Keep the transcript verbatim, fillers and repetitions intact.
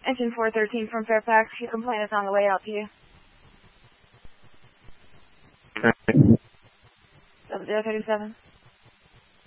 Engine four thirteen from Fairfax. Your complaint is on the way out to you. Okay. Double zero thirty-seven.